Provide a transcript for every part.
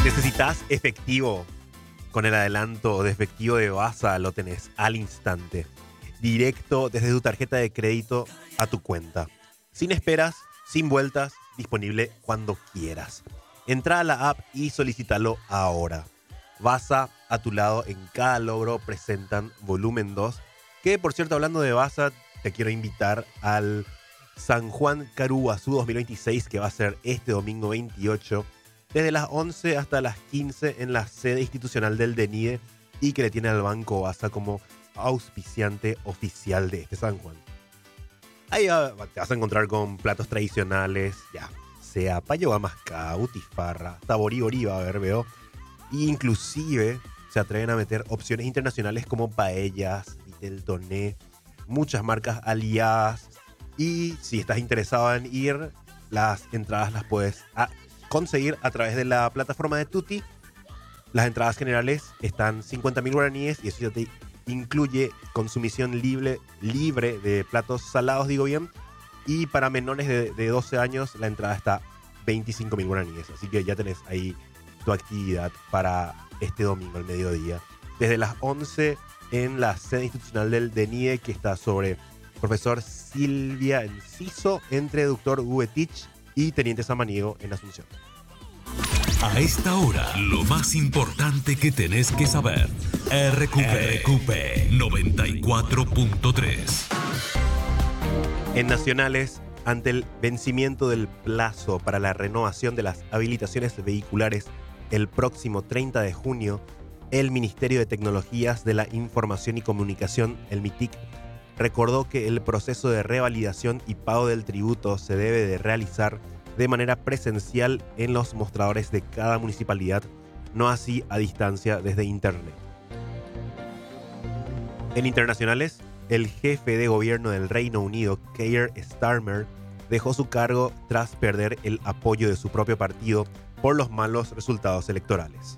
¿Necesitas efectivo? Con el adelanto de efectivo de Baza lo tenés al instante. Directo desde tu tarjeta de crédito a tu cuenta. Sin esperas, sin vueltas, disponible cuando quieras. Entra a la app y solicítalo ahora. Baza a tu lado en cada logro presentan volumen 2. Que por cierto, hablando de Baza, te quiero invitar al San Juan Caruazú 2026 que va a ser este domingo 28. Desde las 11 hasta las 15 en la sede institucional del DENIDE y que le tiene al Banco Baza como auspiciante oficial de este San Juan. Ahí te vas a encontrar con platos tradicionales, ya sea payoa mascada, butifarra, taboriborí va a haber, veo. E inclusive se atreven a meter opciones internacionales como paellas, vitel toné, muchas marcas aliadas. Y si estás interesado en ir, las entradas las puedes conseguir a través de la plataforma de Tuti. Las entradas generales están 50.000 guaraníes y eso ya te incluye consumición libre de platos salados, digo bien. Y para menores de 12 años la entrada está 25.000 guaraníes. Así que ya tenés ahí tu actividad para este domingo al mediodía. Desde las 11 en la sede institucional del DENIDE, que está sobre Profesor Silvia Enciso, entre Doctor Huetich y Teniente Samaniego en Asunción. A esta hora, lo más importante que tenés que saber. RQP 94.3. En Nacionales, ante el vencimiento del plazo para la renovación de las habilitaciones vehiculares el próximo 30 de junio, el Ministerio de Tecnologías de la Información y Comunicación, el MITIC, recordó que el proceso de revalidación y pago del tributo se debe de realizar de manera presencial en los mostradores de cada municipalidad, no así a distancia desde Internet. En internacionales, el jefe de gobierno del Reino Unido, Keir Starmer, dejó su cargo tras perder el apoyo de su propio partido por los malos resultados electorales.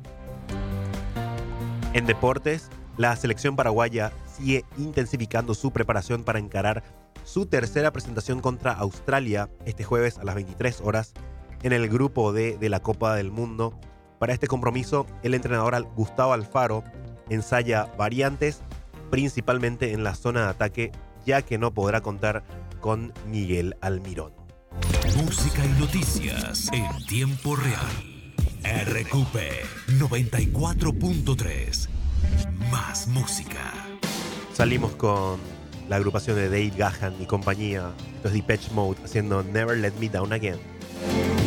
En deportes, la selección paraguaya sigue intensificando su preparación para encarar su tercera presentación contra Australia este jueves a las 23 horas en el grupo D de la Copa del Mundo. Para este compromiso, el entrenador Gustavo Alfaro ensaya variantes, principalmente en la zona de ataque, ya que no podrá contar con Miguel Almirón. Música y noticias en tiempo real. RQP 94.3. Más música. Salimos con la agrupación de Dave Gahan y compañía. Esto es Depeche Mode haciendo Never Let Me Down Again.